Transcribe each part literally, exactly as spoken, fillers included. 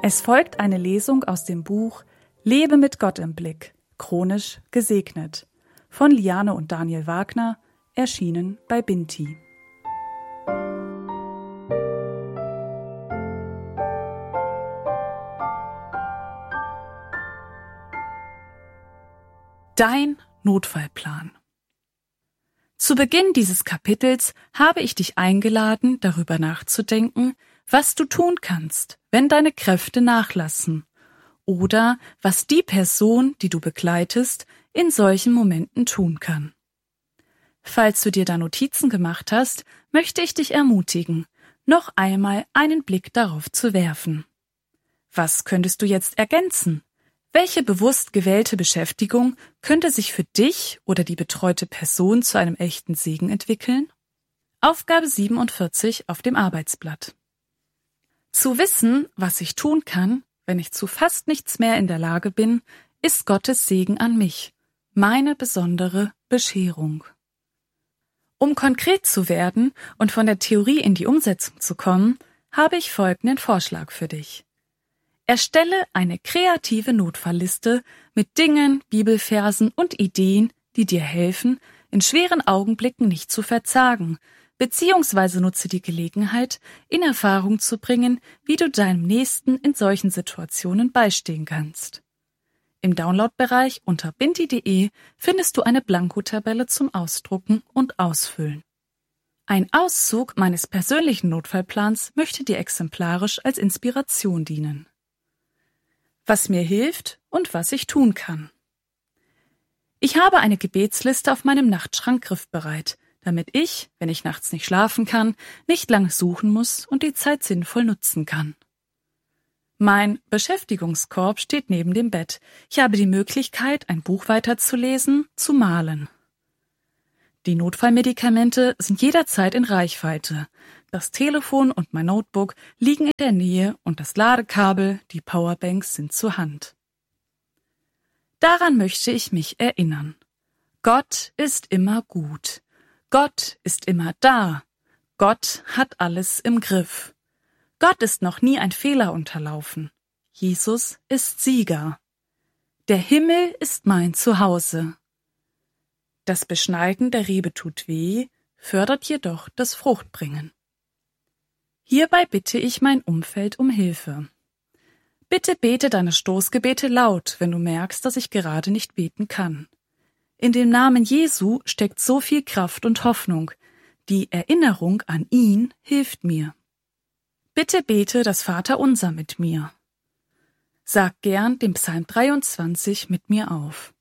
Es folgt eine Lesung aus dem Buch Lebe mit Gott im Blick, chronisch gesegnet, von Liane und Daniel Wagner, erschienen bei Binti. Dein Notfallplan. Zu Beginn dieses Kapitels habe ich dich eingeladen, darüber nachzudenken, was du tun kannst, wenn deine Kräfte nachlassen, oder was die Person, die du begleitest, in solchen Momenten tun kann. Falls du dir da Notizen gemacht hast, möchte ich dich ermutigen, noch einmal einen Blick darauf zu werfen. Was könntest du jetzt ergänzen? Welche bewusst gewählte Beschäftigung könnte sich für dich oder die betreute Person zu einem echten Segen entwickeln? Aufgabe siebenundvierzig auf dem Arbeitsblatt. Zu wissen, was ich tun kann, wenn ich zu fast nichts mehr in der Lage bin, ist Gottes Segen an mich, meine besondere Bescherung. Um konkret zu werden und von der Theorie in die Umsetzung zu kommen, habe ich folgenden Vorschlag für dich. Erstelle eine kreative Notfallliste mit Dingen, Bibelversen und Ideen, die dir helfen, in schweren Augenblicken nicht zu verzagen, beziehungsweise nutze die Gelegenheit, in Erfahrung zu bringen, wie du deinem Nächsten in solchen Situationen beistehen kannst. Im Downloadbereich unter binti punkt de findest du eine Blankotabelle zum Ausdrucken und Ausfüllen. Ein Auszug meines persönlichen Notfallplans möchte dir exemplarisch als Inspiration dienen. Was mir hilft und was ich tun kann. Ich habe eine Gebetsliste auf meinem Nachtschrank griffbereit, damit ich, wenn ich nachts nicht schlafen kann, nicht lange suchen muss und die Zeit sinnvoll nutzen kann. Mein Beschäftigungskorb steht neben dem Bett. Ich habe die Möglichkeit, ein Buch weiterzulesen, zu malen. Die Notfallmedikamente sind jederzeit in Reichweite. Das Telefon und mein Notebook liegen in der Nähe und das Ladekabel, die Powerbanks sind zur Hand. Daran möchte ich mich erinnern. Gott ist immer gut. Gott ist immer da. Gott hat alles im Griff. Gott ist noch nie ein Fehler unterlaufen. Jesus ist Sieger. Der Himmel ist mein Zuhause. Das Beschneiden der Rebe tut weh, fördert jedoch das Fruchtbringen. Hierbei bitte ich mein Umfeld um Hilfe. Bitte bete deine Stoßgebete laut, wenn du merkst, dass ich gerade nicht beten kann. In dem Namen Jesu steckt so viel Kraft und Hoffnung. Die Erinnerung an ihn hilft mir. Bitte bete das Vaterunser mit mir. Sag gern den Psalm dreiundzwanzig mit mir auf.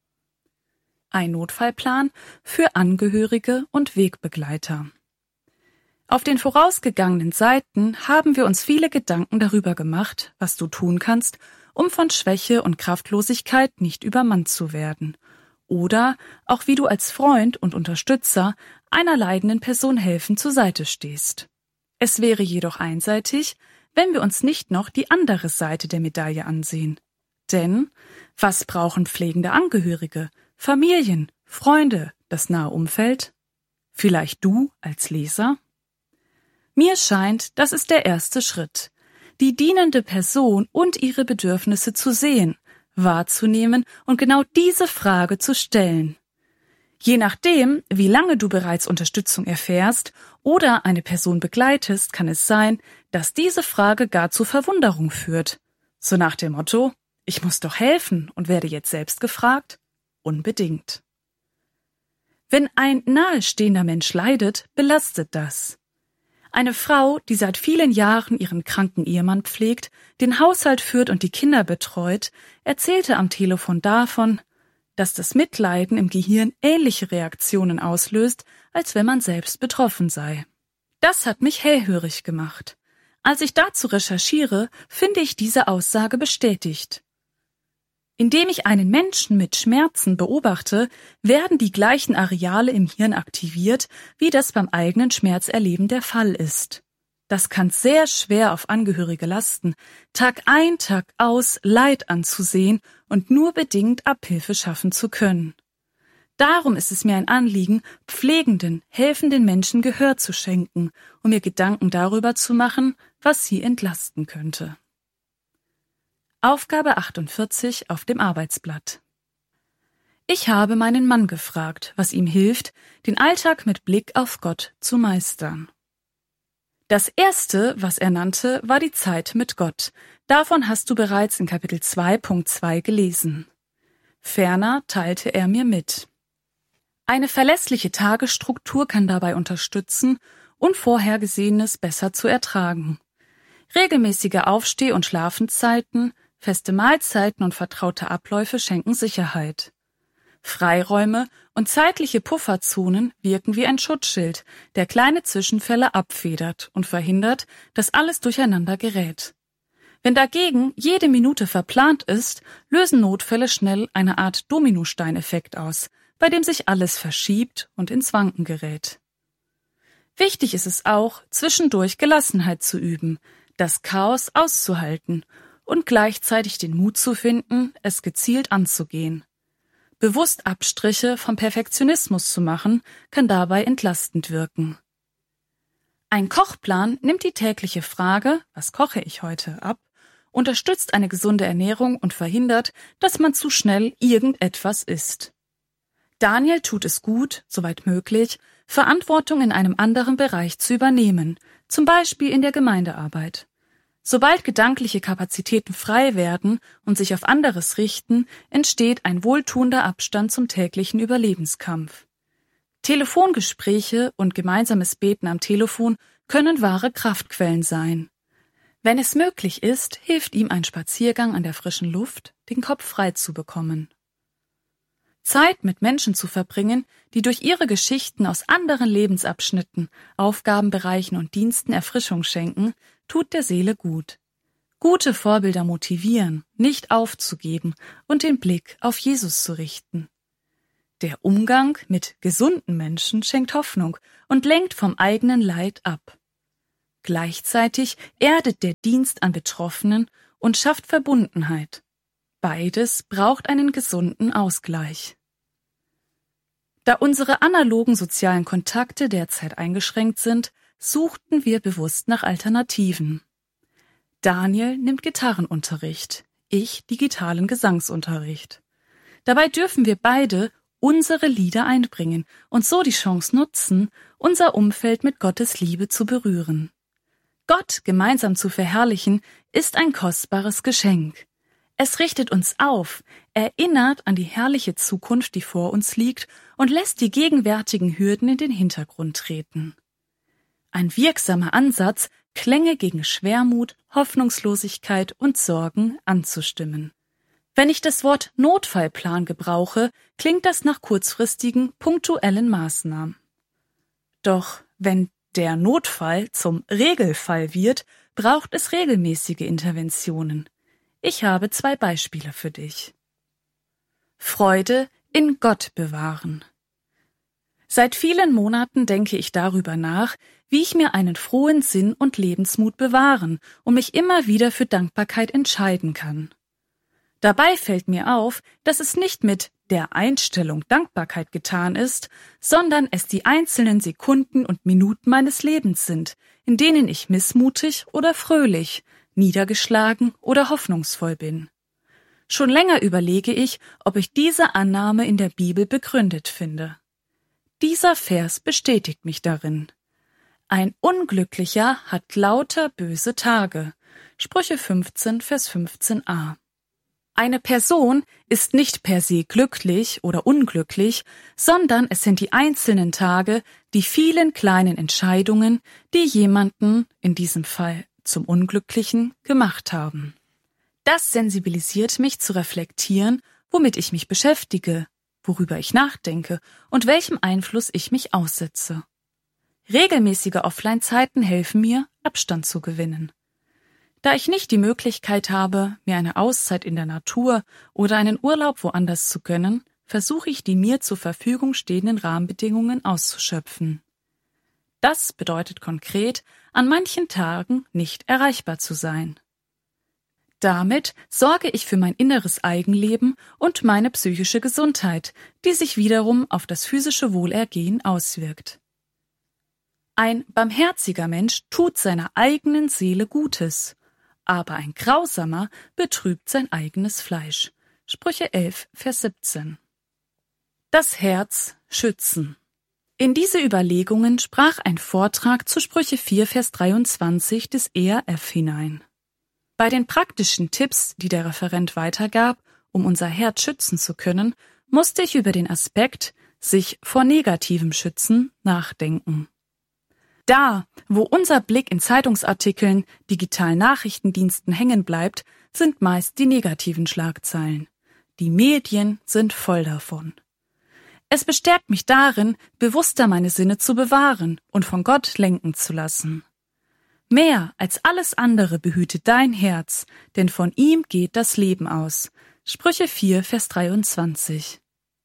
Ein Notfallplan für Angehörige und Wegbegleiter. Auf den vorausgegangenen Seiten haben wir uns viele Gedanken darüber gemacht, was du tun kannst, um von Schwäche und Kraftlosigkeit nicht übermannt zu werden. Oder auch wie du als Freund und Unterstützer einer leidenden Person helfend zur Seite stehst. Es wäre jedoch einseitig, wenn wir uns nicht noch die andere Seite der Medaille ansehen. Denn was brauchen pflegende Angehörige, Familien, Freunde, das nahe Umfeld? Vielleicht du als Leser? Mir scheint, das ist der erste Schritt, die dienende Person und ihre Bedürfnisse zu sehen, wahrzunehmen und genau diese Frage zu stellen. Je nachdem, wie lange du bereits Unterstützung erfährst oder eine Person begleitest, kann es sein, dass diese Frage gar zu Verwunderung führt. So nach dem Motto, ich muss doch helfen und werde jetzt selbst gefragt? Unbedingt. Wenn ein nahestehender Mensch leidet, belastet das. Eine Frau, die seit vielen Jahren ihren kranken Ehemann pflegt, den Haushalt führt und die Kinder betreut, erzählte am Telefon davon, dass das Mitleiden im Gehirn ähnliche Reaktionen auslöst, als wenn man selbst betroffen sei. Das hat mich hellhörig gemacht. Als ich dazu recherchiere, finde ich diese Aussage bestätigt. Indem ich einen Menschen mit Schmerzen beobachte, werden die gleichen Areale im Hirn aktiviert, wie das beim eigenen Schmerzerleben der Fall ist. Das kann sehr schwer auf Angehörige lasten, Tag ein, Tag aus Leid anzusehen und nur bedingt Abhilfe schaffen zu können. Darum ist es mir ein Anliegen, pflegenden, helfenden Menschen Gehör zu schenken, um mir Gedanken darüber zu machen, was sie entlasten könnte. Aufgabe achtundvierzig auf dem Arbeitsblatt. Ich habe meinen Mann gefragt, was ihm hilft, den Alltag mit Blick auf Gott zu meistern. Das erste, was er nannte, war die Zeit mit Gott. Davon hast du bereits in Kapitel zwei Punkt zwei gelesen. Ferner teilte er mir mit: Eine verlässliche Tagesstruktur kann dabei unterstützen, Unvorhergesehenes besser zu ertragen. Regelmäßige Aufsteh- und Schlafenszeiten, feste Mahlzeiten und vertraute Abläufe schenken Sicherheit. Freiräume und zeitliche Pufferzonen wirken wie ein Schutzschild, der kleine Zwischenfälle abfedert und verhindert, dass alles durcheinander gerät. Wenn dagegen jede Minute verplant ist, lösen Notfälle schnell eine Art Dominosteineffekt aus, bei dem sich alles verschiebt und ins Wanken gerät. Wichtig ist es auch, zwischendurch Gelassenheit zu üben, das Chaos auszuhalten und gleichzeitig den Mut zu finden, es gezielt anzugehen. Bewusst Abstriche vom Perfektionismus zu machen, kann dabei entlastend wirken. Ein Kochplan nimmt die tägliche Frage, was koche ich heute, ab, unterstützt eine gesunde Ernährung und verhindert, dass man zu schnell irgendetwas isst. Daniel tut es gut, soweit möglich, Verantwortung in einem anderen Bereich zu übernehmen, zum Beispiel in der Gemeindearbeit. Sobald gedankliche Kapazitäten frei werden und sich auf anderes richten, entsteht ein wohltuender Abstand zum täglichen Überlebenskampf. Telefongespräche und gemeinsames Beten am Telefon können wahre Kraftquellen sein. Wenn es möglich ist, hilft ihm ein Spaziergang an der frischen Luft, den Kopf frei zu bekommen. Zeit mit Menschen zu verbringen, die durch ihre Geschichten aus anderen Lebensabschnitten, Aufgabenbereichen und Diensten Erfrischung schenken, tut der Seele gut. Gute Vorbilder motivieren, nicht aufzugeben und den Blick auf Jesus zu richten. Der Umgang mit gesunden Menschen schenkt Hoffnung und lenkt vom eigenen Leid ab. Gleichzeitig erdet der Dienst an Betroffenen und schafft Verbundenheit. Beides braucht einen gesunden Ausgleich. Da unsere analogen sozialen Kontakte derzeit eingeschränkt sind, suchten wir bewusst nach Alternativen. Daniel nimmt Gitarrenunterricht, ich digitalen Gesangsunterricht. Dabei dürfen wir beide unsere Lieder einbringen und so die Chance nutzen, unser Umfeld mit Gottes Liebe zu berühren. Gott gemeinsam zu verherrlichen, ist ein kostbares Geschenk. Es richtet uns auf, erinnert an die herrliche Zukunft, die vor uns liegt, und lässt die gegenwärtigen Hürden in den Hintergrund treten. Ein wirksamer Ansatz, Klänge gegen Schwermut, Hoffnungslosigkeit und Sorgen anzustimmen. Wenn ich das Wort Notfallplan gebrauche, klingt das nach kurzfristigen, punktuellen Maßnahmen. Doch wenn der Notfall zum Regelfall wird, braucht es regelmäßige Interventionen. Ich habe zwei Beispiele für dich. Freude in Gott bewahren. Seit vielen Monaten denke ich darüber nach, wie ich mir einen frohen Sinn und Lebensmut bewahren und mich immer wieder für Dankbarkeit entscheiden kann. Dabei fällt mir auf, dass es nicht mit der Einstellung Dankbarkeit getan ist, sondern es die einzelnen Sekunden und Minuten meines Lebens sind, in denen ich missmutig oder fröhlich, niedergeschlagen oder hoffnungsvoll bin. Schon länger überlege ich, ob ich diese Annahme in der Bibel begründet finde. Dieser Vers bestätigt mich darin. Ein Unglücklicher hat lauter böse Tage. Sprüche fünfzehn, Vers fünfzehn a. Eine Person ist nicht per se glücklich oder unglücklich, sondern es sind die einzelnen Tage, die vielen kleinen Entscheidungen, die jemanden, in diesem Fall zum Unglücklichen, gemacht haben. Das sensibilisiert mich zu reflektieren, womit ich mich beschäftige, worüber ich nachdenke und welchem Einfluss ich mich aussetze. Regelmäßige Offline-Zeiten helfen mir, Abstand zu gewinnen. Da ich nicht die Möglichkeit habe, mir eine Auszeit in der Natur oder einen Urlaub woanders zu gönnen, versuche ich, die mir zur Verfügung stehenden Rahmenbedingungen auszuschöpfen. Das bedeutet konkret, an manchen Tagen nicht erreichbar zu sein. Damit sorge ich für mein inneres Eigenleben und meine psychische Gesundheit, die sich wiederum auf das physische Wohlergehen auswirkt. Ein barmherziger Mensch tut seiner eigenen Seele Gutes. aber ein Grausamer betrübt sein eigenes Fleisch. Sprüche elf, Vers siebzehn. Das Herz schützen. In diese Überlegungen sprach ein Vortrag zu Sprüche vier, Vers dreiundzwanzig des E R F hinein. Bei den praktischen Tipps, die der Referent weitergab, um unser Herz schützen zu können, musste ich über den Aspekt sich vor negativem Schützen nachdenken. Da, wo unser Blick in Zeitungsartikeln, digitalen Nachrichtendiensten hängen bleibt, sind meist die negativen Schlagzeilen. Die Medien sind voll davon. Es bestärkt mich darin, bewusster meine Sinne zu bewahren und von Gott lenken zu lassen. Mehr als alles andere behüte dein Herz, denn von ihm geht das Leben aus. Sprüche vier, Vers dreiundzwanzig.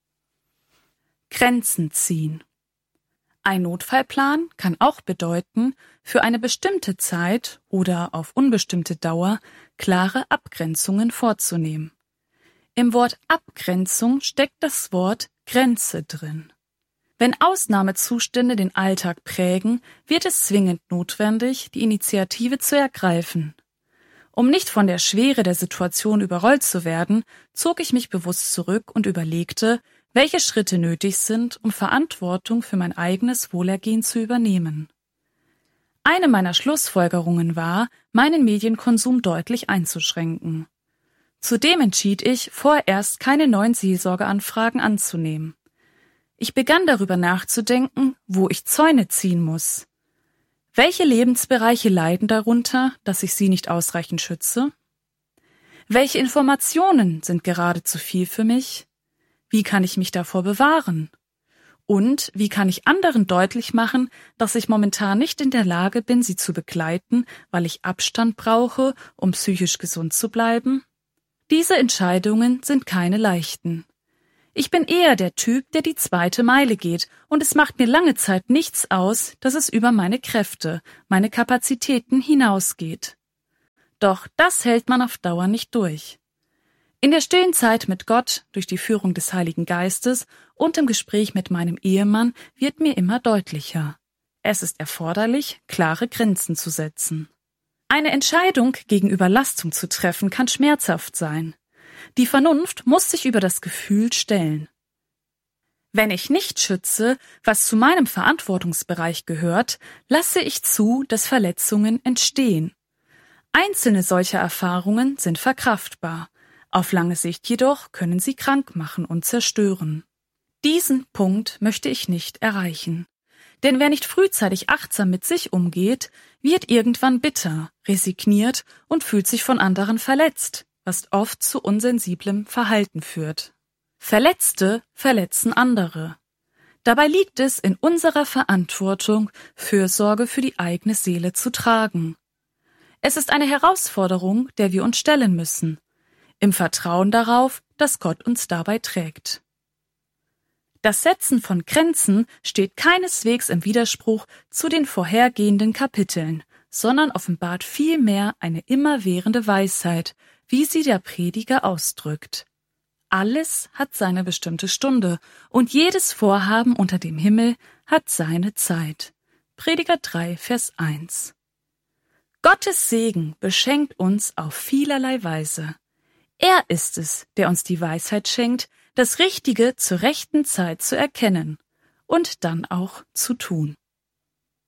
Grenzen ziehen. Ein Notfallplan kann auch bedeuten, für eine bestimmte Zeit oder auf unbestimmte Dauer klare Abgrenzungen vorzunehmen. Im Wort Abgrenzung steckt das Wort Grenze drin. Wenn Ausnahmezustände den Alltag prägen, wird es zwingend notwendig, die Initiative zu ergreifen. Um nicht von der Schwere der Situation überrollt zu werden, zog ich mich bewusst zurück und überlegte, welche Schritte nötig sind, um Verantwortung für mein eigenes Wohlergehen zu übernehmen. Eine meiner Schlussfolgerungen war, meinen Medienkonsum deutlich einzuschränken. Zudem entschied ich, vorerst keine neuen Seelsorgeanfragen anzunehmen. Ich begann darüber nachzudenken, wo ich Zäune ziehen muss. Welche Lebensbereiche leiden darunter, dass ich sie nicht ausreichend schütze? Welche Informationen sind gerade zu viel für mich? Wie kann ich mich davor bewahren? Und wie kann ich anderen deutlich machen, dass ich momentan nicht in der Lage bin, sie zu begleiten, weil ich Abstand brauche, um psychisch gesund zu bleiben? Diese Entscheidungen sind keine leichten. Ich bin eher der Typ, der die zweite Meile geht, und es macht mir lange Zeit nichts aus, dass es über meine Kräfte, meine Kapazitäten hinausgeht. Doch das hält man auf Dauer nicht durch. In der stillen Zeit mit Gott, durch die Führung des Heiligen Geistes und im Gespräch mit meinem Ehemann wird mir immer deutlicher. Es ist erforderlich, klare Grenzen zu setzen. Eine Entscheidung gegen Überlastung zu treffen, kann schmerzhaft sein. Die Vernunft muss sich über das Gefühl stellen. Wenn ich nicht schütze, was zu meinem Verantwortungsbereich gehört, lasse ich zu, dass Verletzungen entstehen. Einzelne solcher Erfahrungen sind verkraftbar. Auf lange Sicht jedoch können sie krank machen und zerstören. Diesen Punkt möchte ich nicht erreichen. Denn wer nicht frühzeitig achtsam mit sich umgeht, wird irgendwann bitter, resigniert und fühlt sich von anderen verletzt, was oft zu unsensiblem Verhalten führt. Verletzte verletzen andere. Dabei liegt es in unserer Verantwortung, Fürsorge für die eigene Seele zu tragen. Es ist eine Herausforderung, der wir uns stellen müssen, im Vertrauen darauf, dass Gott uns dabei trägt. Das Setzen von Grenzen steht keineswegs im Widerspruch zu den vorhergehenden Kapiteln, sondern offenbart vielmehr eine immerwährende Weisheit, wie sie der Prediger ausdrückt. Alles hat seine bestimmte Stunde und jedes Vorhaben unter dem Himmel hat seine Zeit. Prediger drei, Vers eins. Gottes Segen beschenkt uns auf vielerlei Weise. Er ist es, der uns die Weisheit schenkt, das Richtige zur rechten Zeit zu erkennen und dann auch zu tun.